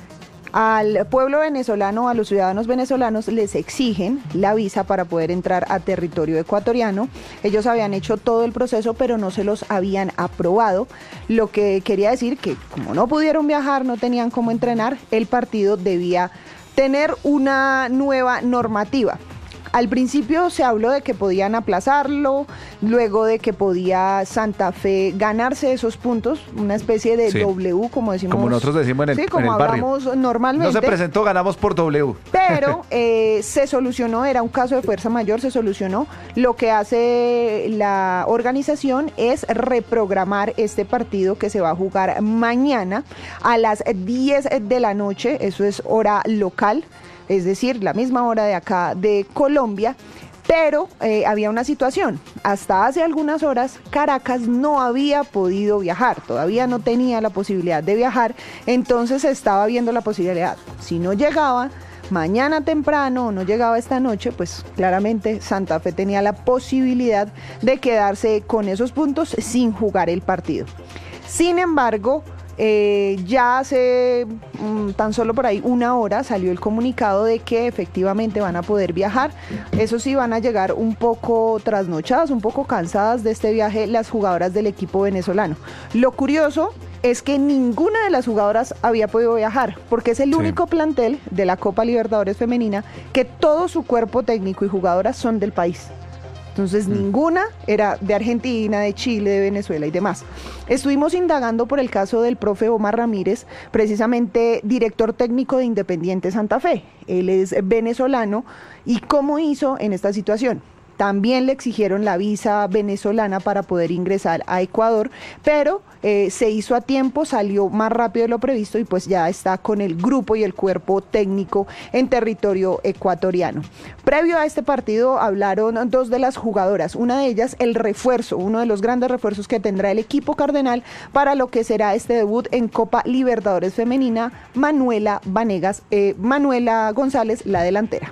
Al pueblo venezolano, a los ciudadanos venezolanos les exigen la visa para poder entrar a territorio ecuatoriano. Ellos habían hecho todo el proceso, pero no se los habían aprobado, lo que quería decir que como no pudieron viajar, no tenían cómo entrenar, el partido debía tener una nueva normativa. Al principio se habló de que podían aplazarlo, luego de que podía Santa Fe ganarse esos puntos, una especie de sí. W, como decimos. Como nosotros decimos en el, sí, como en el barrio. hablamos normalmente. No se presentó, ganamos por W. Pero eh, se solucionó, era un caso de fuerza mayor, se solucionó. Lo que hace la organización es reprogramar este partido que se va a jugar mañana a las diez de la noche, eso es hora local. Es decir, la misma hora de acá de Colombia, pero eh, había una situación. Hasta hace algunas horas Caracas no había podido viajar, todavía no tenía la posibilidad de viajar, entonces se estaba viendo la posibilidad. Si no llegaba mañana temprano o no llegaba esta noche, pues claramente Santa Fe tenía la posibilidad de quedarse con esos puntos sin jugar el partido. Sin embargo, Eh, ya hace mm, tan solo por ahí una hora salió el comunicado de que efectivamente van a poder viajar. Eso sí, van a llegar un poco trasnochadas, un poco cansadas de este viaje las jugadoras del equipo venezolano. Lo curioso es que ninguna de las jugadoras había podido viajar, porque es el sí. único plantel de la Copa Libertadores femenina que todo su cuerpo técnico y jugadoras son del país. Entonces mm. ninguna era de Argentina, de Chile, de Venezuela y demás. Estuvimos indagando por el caso del profe Omar Ramírez, precisamente director técnico de Independiente Santa Fe. Él es venezolano y cómo hizo en esta situación. También le exigieron la visa venezolana para poder ingresar a Ecuador, pero eh, se hizo a tiempo, salió más rápido de lo previsto y pues ya está con el grupo y el cuerpo técnico en territorio ecuatoriano. Previo a este partido hablaron dos de las jugadoras, una de ellas el refuerzo, uno de los grandes refuerzos que tendrá el equipo cardenal para lo que será este debut en Copa Libertadores femenina, Manuela Vanegas, eh, Manuela González, la delantera.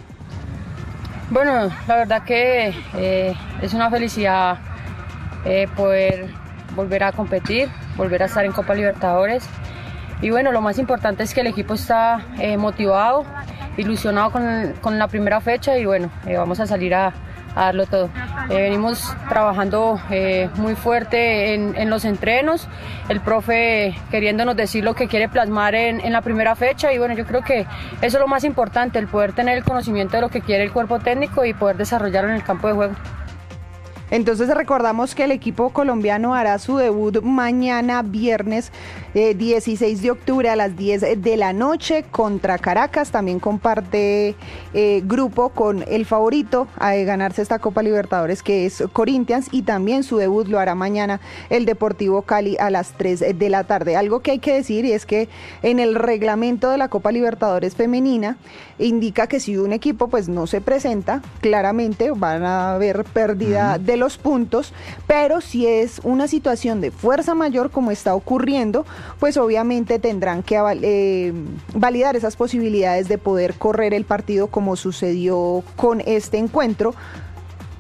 Bueno, la verdad que eh, es una felicidad eh, poder volver a competir, volver a estar en Copa Libertadores. Y bueno, lo más importante es que el equipo está eh, motivado, ilusionado con, con la primera fecha y bueno, eh, vamos a salir a, a darlo todo. Eh, venimos trabajando eh, muy fuerte en, en los entrenos, el profe queriéndonos decir lo que quiere plasmar en, en la primera fecha y bueno, yo creo que eso es lo más importante, el poder tener el conocimiento de lo que quiere el cuerpo técnico y poder desarrollarlo en el campo de juego. Entonces recordamos que el equipo colombiano hará su debut mañana viernes eh, dieciséis de octubre a las diez de la noche contra Caracas. También comparte eh, grupo con el favorito a ganarse esta Copa Libertadores, que es Corinthians, y también su debut lo hará mañana el Deportivo Cali a las tres de la tarde. Algo que hay que decir y es que en el reglamento de la Copa Libertadores femenina indica que si un equipo pues no se presenta, claramente van a haber pérdida de los puntos, pero si es una situación de fuerza mayor como está ocurriendo, pues obviamente tendrán que eh, validar esas posibilidades de poder correr el partido como sucedió con este encuentro.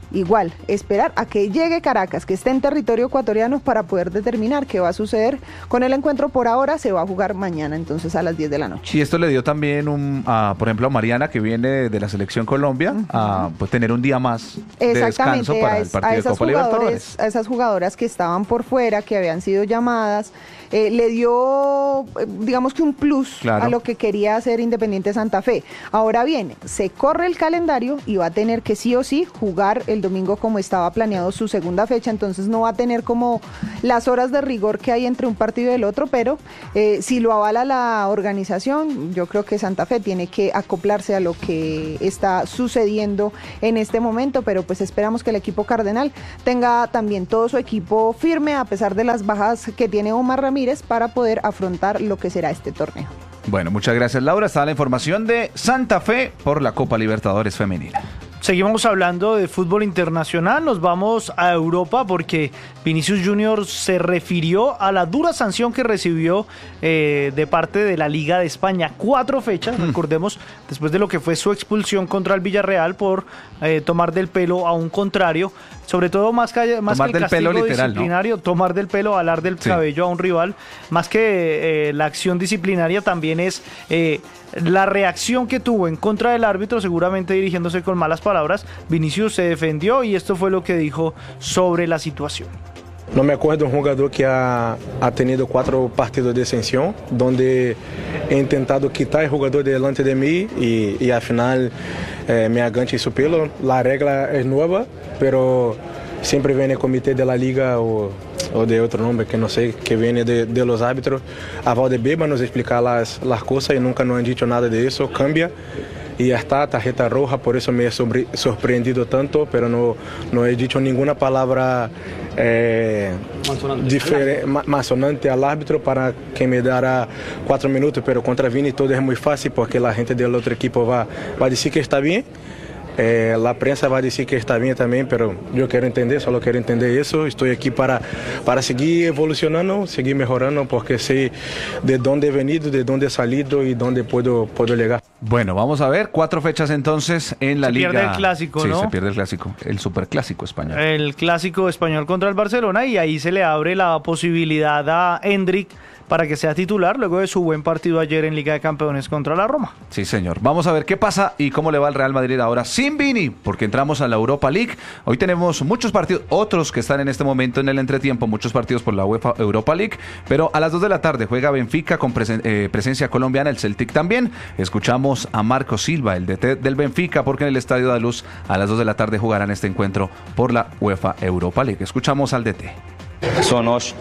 igual, esperar a que llegue Caracas, que esté en territorio ecuatoriano para poder determinar qué va a suceder con el encuentro. Por ahora se va a jugar mañana, entonces a las diez de la noche. Y esto le dio también, un, a, por ejemplo, a Mariana, que viene de la selección Colombia, uh-huh. a pues, tener un día más de descanso para el partido de Copa Libertadores. A esas jugadoras que estaban por fuera, que habían sido llamadas, eh, le dio, digamos que un plus claro. a lo que quería hacer Independiente Santa Fe. Ahora bien, se corre el calendario y va a tener que sí o sí jugar el domingo como estaba planeado su segunda fecha, entonces no va a tener como las horas de rigor que hay entre un partido y el otro, pero eh, si lo avala la organización, yo creo que Santa Fe tiene que acoplarse a lo que está sucediendo en este momento, pero pues esperamos que el equipo cardenal tenga también todo su equipo firme a pesar de las bajas que tiene Omar Ramírez para poder afrontar lo que será este torneo. Bueno, muchas gracias, Laura. Está la información de Santa Fe por la Copa Libertadores Femenina. Seguimos hablando de fútbol internacional, nos vamos a Europa porque Vinicius Junior se refirió a la dura sanción que recibió eh, de parte de la Liga de España. Cuatro fechas, mm. recordemos, después de lo que fue su expulsión contra el Villarreal por eh, tomar del pelo a un contrario, sobre todo más que, más que el castigo literal, disciplinario, ¿no? Tomar del pelo, alar del sí. cabello a un rival, más que eh, la acción disciplinaria también es... Eh, la reacción que tuvo en contra del árbitro, seguramente dirigiéndose con malas palabras. Vinicius se defendió y esto fue lo que dijo sobre la situación. No me acuerdo de un jugador que ha, ha tenido cuatro partidos de sanción, donde he intentado quitar el jugador delante de mí y, y al final eh, me aganché su pelo. La regla es nueva, pero siempre viene el comité de la liga o, o de otro nombre que no sé, que viene de, de los árbitros a Valdebeba nos explicar las, las cosas y nunca nos han dicho nada de eso, cambia y ya está, tarjeta roja, por eso me he sobre, sorprendido tanto, pero no, no he dicho ninguna palabra eh, masonante al árbitro para que me dará cuatro minutos, pero contra Vini todo es muy fácil porque la gente del otro equipo va, va a decir que está bien. Eh, la prensa va a decir que está bien también, pero yo quiero entender, solo quiero entender eso. Estoy aquí para, para seguir evolucionando, seguir mejorando, porque sé de dónde he venido, de dónde he salido y dónde puedo, puedo llegar. Bueno, vamos a ver, cuatro fechas entonces en la se liga. Se pierde el clásico, sí, ¿no? se pierde el clásico, el superclásico español. El clásico español contra el Barcelona y ahí se le abre la posibilidad a Endrick para que sea titular luego de su buen partido ayer en Liga de Campeones contra la Roma. Sí, señor. Vamos a ver qué pasa y cómo le va al Real Madrid ahora sin Vini, porque entramos a la Europa League. Hoy tenemos muchos partidos, otros que están en este momento en el entretiempo, muchos partidos por la UEFA Europa League, pero a las dos de la tarde juega Benfica con presen- eh, presencia colombiana, el Celtic también. Escuchamos a Marco Silva, el D T del Benfica, porque en el Estadio da Luz a las dos de la tarde jugarán este encuentro por la UEFA Europa League. Escuchamos al D T. Só nós,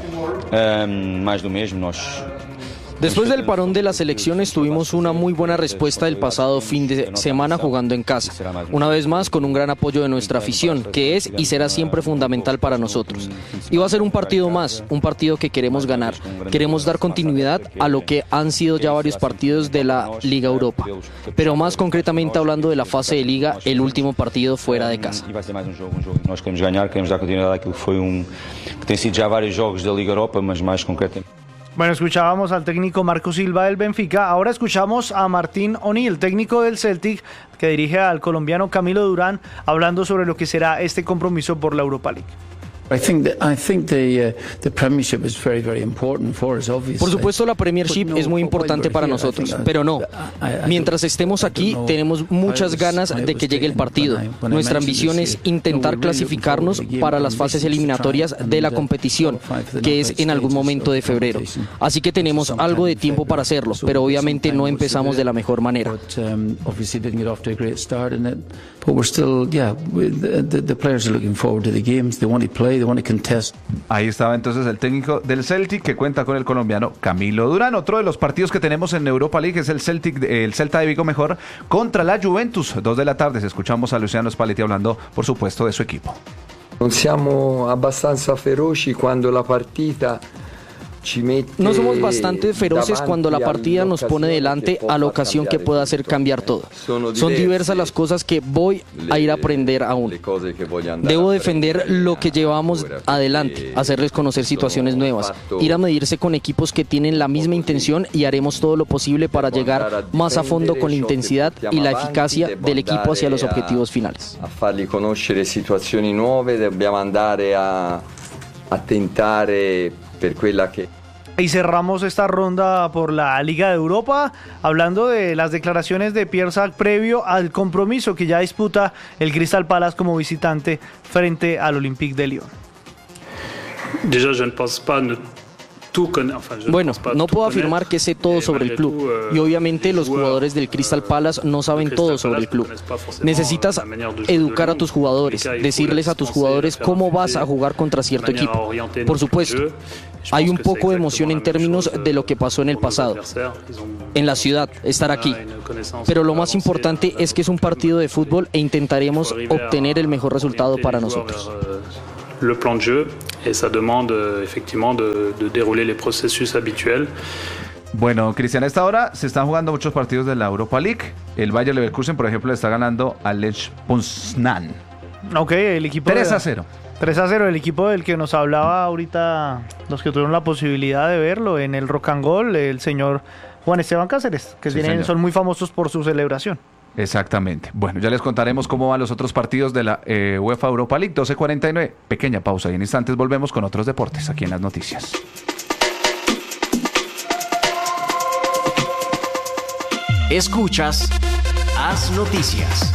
um, mais do mesmo, nós... Después del parón de las elecciones tuvimos una muy buena respuesta el pasado fin de semana jugando en casa. Una vez más con un gran apoyo de nuestra afición, que es y será siempre fundamental para nosotros. Y va a ser un partido más, un partido que queremos ganar. Queremos dar continuidad a lo que han sido ya varios partidos de la Liga Europa. Pero más concretamente hablando de la fase de Liga, el último partido fuera de casa. Nós queremos ganhar, queremos dar continuidade àquilo que foi um que tem sido já vários jogos da Liga Europa, mas mais concretamente. Bueno, escuchábamos al técnico Marco Silva del Benfica, ahora escuchamos a Martín O'Neill, técnico del Celtic, que dirige al colombiano Camilo Durán, hablando sobre lo que será este compromiso por la Europa League. I think that, I think the, uh, the Premiership is very, very important for us, obviously. Por supuesto, la Premiership es muy importante para nosotros, pero no. Mientras estemos aquí, tenemos muchas ganas de que llegue el partido. Nuestra ambición es intentar clasificarnos para las fases eliminatorias de la competición, que es en algún momento de febrero. Así que tenemos algo de tiempo para hacerlo, pero obviamente no empezamos de la mejor manera. But we're still, yeah, the, the, the players are looking forward to the games. They want to play, they want to contest. Ahí estaba entonces el técnico del Celtic que cuenta con el colombiano Camilo Durán. Otro de los partidos que tenemos en Europa League es el Celtic, el Celta de Vigo mejor contra la Juventus. Dos de la tarde. Escuchamos a Luciano Spalletti hablando, por supuesto, de su equipo. Non siamo abbastanza feroci quando la partita No somos bastante feroces cuando la partida nos pone delante a la ocasión que pueda hacer cambiar todo. Son diversas las cosas que voy a ir a aprender aún. Debo defender lo que llevamos adelante, hacerles conocer situaciones nuevas, ir a medirse con equipos que tienen la misma intención y haremos todo lo posible para llegar más a fondo con la intensidad y la eficacia del equipo hacia los objetivos finales. A fargli conoscere situazioni nuove, dobbiamo andare a, a tentare per quella che... Y cerramos esta ronda por la Liga de Europa, hablando de las declaraciones de Pierre Sac previo al compromiso que ya disputa el Crystal Palace como visitante frente al Olympique de Lyon. Déjà, je ne pense pas ne Bueno, no puedo afirmar que sé todo sobre el club y obviamente los jugadores del Crystal Palace no saben todo sobre el club. Necesitas educar a tus jugadores, decirles a tus jugadores cómo vas a jugar contra cierto equipo. Por supuesto, hay un poco de emoción en términos de lo que pasó en el pasado, en la ciudad, estar aquí. Pero lo más importante es que es un partido de fútbol e intentaremos obtener el mejor resultado para nosotros. Le plan de jeu et ça demande effectivement de, de dérouler les processus habituels. Bueno, Cristian, a esta hora se están jugando muchos partidos de la Europa League. El Bayer Leverkusen, por ejemplo, le está ganando al Lech Poznan. Ok, el equipo tres a cero. tres a cero, el equipo del que nos hablaba ahorita, los que tuvieron la posibilidad de verlo en el Rock and Roll, el señor Juan Esteban Cáceres, que Sí, tienen, son muy famosos por su celebración. Exactamente. Bueno, ya les contaremos cómo van los otros partidos de la eh, UEFA Europa League. doce cuarenta y nueve. Pequeña pausa y en instantes volvemos con otros deportes aquí en las noticias. Escuchas Haz Noticias.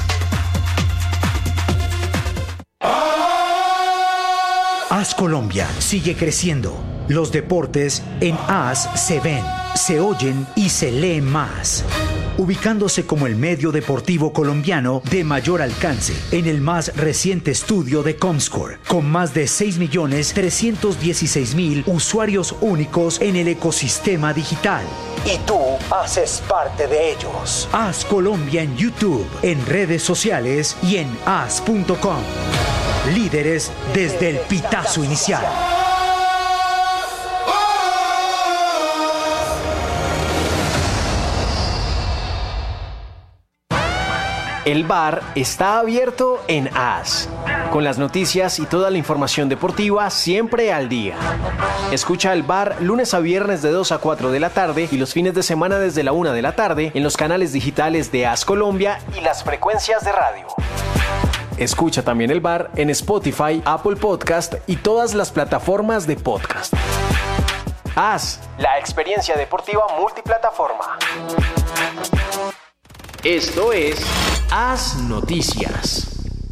Haz Colombia sigue creciendo. Los deportes en Haz se ven, se oyen y se leen más. Ubicándose como el medio deportivo colombiano de mayor alcance en el más reciente estudio de Comscore, con más de seis millones trescientos dieciséis mil usuarios únicos en el ecosistema digital. Y tú haces parte de ellos. Haz Colombia en YouTube, en redes sociales y en haz punto com. Líderes desde el pitazo inicial. El bar está abierto en Haz, con las noticias y toda la información deportiva siempre al día. Escucha el bar lunes a viernes de dos a cuatro de la tarde y los fines de semana desde la una de la tarde en los canales digitales de Haz Colombia y las frecuencias de radio. Escucha también el bar en Spotify, Apple Podcast y todas las plataformas de podcast. Haz, la experiencia deportiva multiplataforma. Esto es Haz Noticias.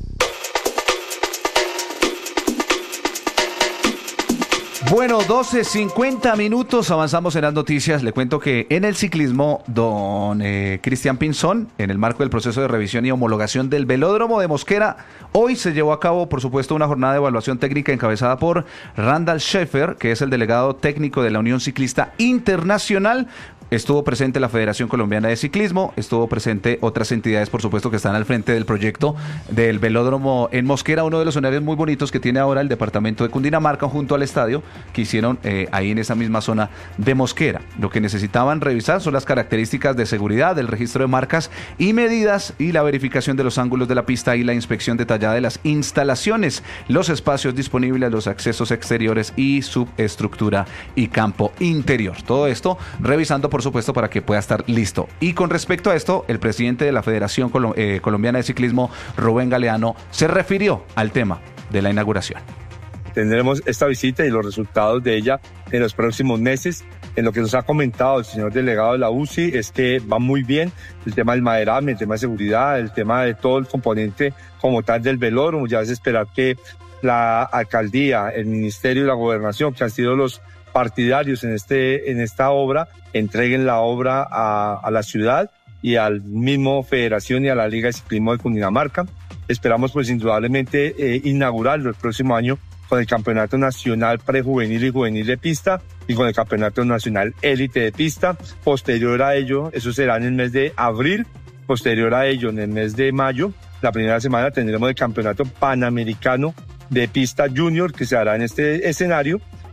Bueno, doce cincuenta minutos, avanzamos en las noticias. Le cuento que en el ciclismo, don eh, Cristian Pinzón, en el marco del proceso de revisión y homologación del velódromo de Mosquera, hoy se llevó a cabo, por supuesto, una jornada de evaluación técnica encabezada por Randall Schaeffer, que es el delegado técnico de la Unión Ciclista Internacional. Estuvo presente la Federación Colombiana de Ciclismo, estuvo presente otras entidades, por supuesto, que están al frente del proyecto del velódromo en Mosquera, uno de los escenarios muy bonitos que tiene ahora el departamento de Cundinamarca junto al estadio que hicieron eh, ahí en esa misma zona de Mosquera. Lo que necesitaban revisar son las características de seguridad, del registro de marcas y medidas y la verificación de los ángulos de la pista y la inspección detallada de las instalaciones, los espacios disponibles, los accesos exteriores y subestructura y campo interior. Todo esto revisando, por supuesto, para que pueda estar listo. Y con respecto a esto, el presidente de la Federación Colo- eh, Colombiana de Ciclismo, Rubén Galeano, se refirió al tema de la inauguración. Tendremos esta visita y los resultados de ella en los próximos meses. En lo que nos ha comentado el señor delegado de la U C I es que va muy bien el tema del maderame, el tema de seguridad, el tema de todo el componente como tal del velódromo. Ya es esperar que la alcaldía, el ministerio y la gobernación, que han sido los partidarios en, este, en esta obra, entreguen la obra a, a la ciudad y al mismo Federación y a la Liga de Ciclismo de Cundinamarca. Esperamos pues indudablemente eh, inaugurarlo el próximo año con el Campeonato Nacional Prejuvenil y Juvenil de Pista y con el Campeonato Nacional Élite de Pista. Posterior a ello, eso será en el mes de abril, posterior a ello en el mes de mayo, la primera semana tendremos el Campeonato Panamericano de Pista Junior que se hará en este escenario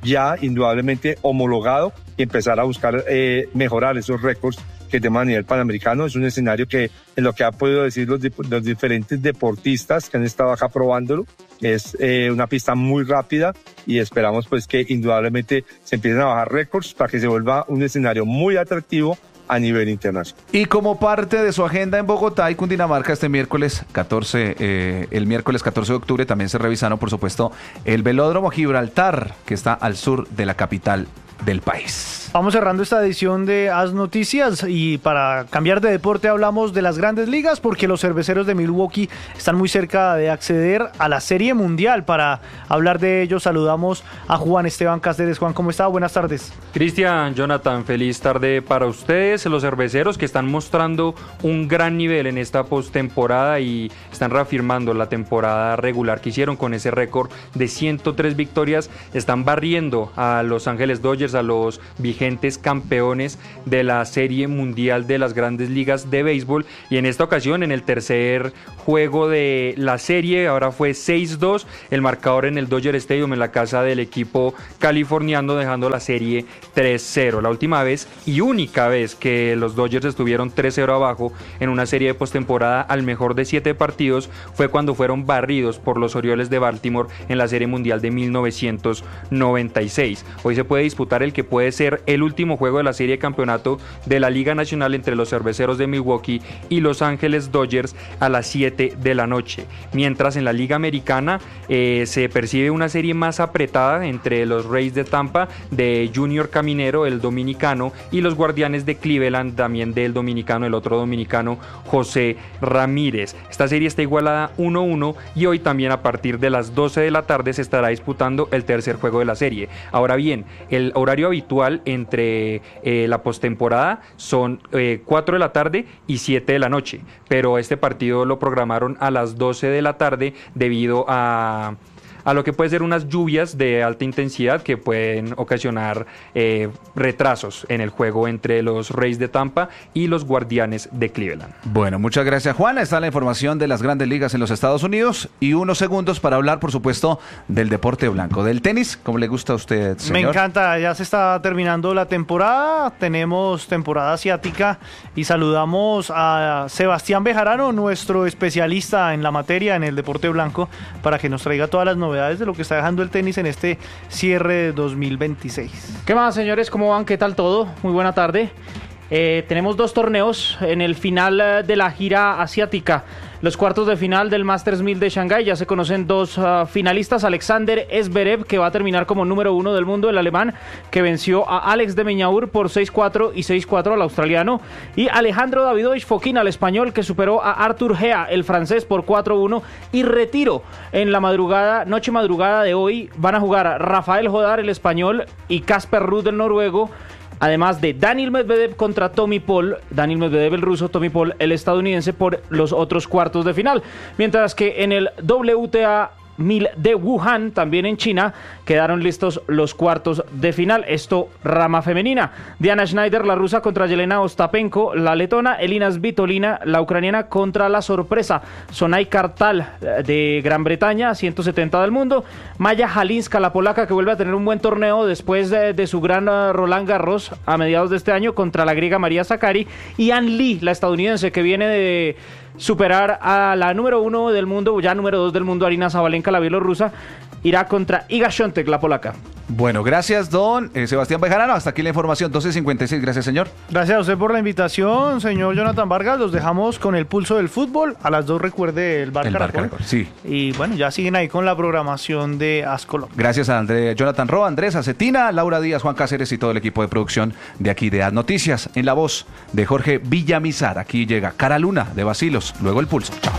ya indudablemente homologado y empezar a buscar eh, mejorar esos récords que tenemos a nivel panamericano. Es un escenario que, en lo que han podido decir los, los diferentes deportistas que han estado acá probándolo, es eh, una pista muy rápida y esperamos pues que indudablemente se empiecen a bajar récords para que se vuelva un escenario muy atractivo a nivel internacional. Y como parte de su agenda en Bogotá y Cundinamarca este miércoles catorce, eh, el miércoles catorce de octubre también se revisaron, por supuesto, el Velódromo Gibraltar, que está al sur de la capital del país. Vamos cerrando esta edición de As Noticias y para cambiar de deporte hablamos de las grandes ligas porque los cerveceros de Milwaukee están muy cerca de acceder a la Serie Mundial. Para hablar de ello saludamos a Juan Esteban Cáceres. Juan, ¿cómo está? Buenas tardes. Cristian, Jonathan, feliz tarde para ustedes, los cerveceros que están mostrando un gran nivel en esta postemporada y están reafirmando la temporada regular que hicieron con ese récord de ciento tres victorias. Están barriendo a Los Ángeles Dodgers, a los vigentes campeones de la Serie Mundial de las Grandes Ligas de Béisbol, y en esta ocasión en el tercer juego de la serie, ahora fue seis dos el marcador en el Dodger Stadium, en la casa del equipo californiano, dejando la serie tres cero. La última vez y única vez que los Dodgers estuvieron tres cero abajo en una serie de postemporada al mejor de siete partidos fue cuando fueron barridos por los Orioles de Baltimore en la Serie Mundial de mil novecientos noventa y seis. Hoy se puede disputar el que puede ser el último juego de la serie de campeonato de la Liga Nacional entre los cerveceros de Milwaukee y Los Ángeles Dodgers a las siete de la noche. Mientras en la Liga Americana eh, se percibe una serie más apretada entre los Rays de Tampa de Junior Caminero, el dominicano, y los Guardianes de Cleveland, también del dominicano, el otro dominicano, José Ramírez. Esta serie está igualada uno uno y hoy también a partir de las doce de la tarde se estará disputando el tercer juego de la serie. Ahora bien, el horario habitual entre eh, la postemporada son eh, cuatro de la tarde y siete de la noche, pero este partido lo programaron a las doce de la tarde debido a a lo que puede ser unas lluvias de alta intensidad que pueden ocasionar eh, retrasos en el juego entre los Rays de Tampa y los Guardianes de Cleveland. Bueno, muchas gracias, Juan. Está la información de las grandes ligas en los Estados Unidos y unos segundos para hablar, por supuesto, del deporte blanco, del tenis. ¿Cómo le gusta a usted, señor? Me encanta, ya se está terminando la temporada, tenemos temporada asiática y saludamos a Sebastián Bejarano, nuestro especialista en la materia en el deporte blanco, para que nos traiga todas las novedades de lo que está dejando el tenis en este cierre de dos mil veintiséis. ¿Qué más, señores? ¿Cómo van? ¿Qué tal todo? Muy buena tarde. Eh, tenemos dos torneos en el final de la gira asiática. Los cuartos de final del Masters mil de Shanghái, ya se conocen dos uh, finalistas. Alexander Zverev, que va a terminar como número uno del mundo, el alemán, que venció a Alex de Minaur por seis cuatro y seis cuatro al australiano. Y Alejandro Davidovich Fokina, el español, que superó a Arthur Gea, el francés, por cuatro uno. Y retiro en la madrugada, noche madrugada de hoy, van a jugar Rafael Jodar, el español, y Casper Ruud, el noruego. Además de Daniil Medvedev contra Tommy Paul, Daniil Medvedev el ruso, Tommy Paul el estadounidense, por los otros cuartos de final. Mientras que en el W T A mil de Wuhan, también en China, quedaron listos los cuartos de final. Esto rama femenina. Diana Schneider, la rusa, contra Yelena Ostapenko, la letona. Elina Svitolina, la ucraniana, contra la sorpresa Sonay Kartal de Gran Bretaña, ciento setenta del mundo. Maya Halinska, la polaca, que vuelve a tener un buen torneo después de, de su gran uh, Roland Garros a mediados de este año, contra la griega María Sakkari. Y Ann Lee, la estadounidense, que viene de superar a la número uno del mundo, ya número dos del mundo, Arina Sabalenka, la bielorrusa, irá contra Iga Świątek, la polaca. Bueno, gracias, don eh, Sebastián Bejarano. Hasta aquí la información, doce cincuenta y seis. Gracias, señor. Gracias a usted por la invitación, señor Jonathan Vargas. Los dejamos con el pulso del fútbol. A las dos recuerde el Bar el Caracol. Bar Caracol, sí. Y bueno, ya siguen ahí con la programación de As Colombia. Gracias a André, Jonathan Roa, Andrés Acetina, Laura Díaz, Juan Cáceres y todo el equipo de producción de aquí de As Noticias. En la voz de Jorge Villamizar. Aquí llega Cara Luna de Bacilos. Luego el pulso. Chao.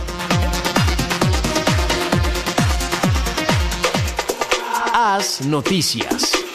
As Noticias.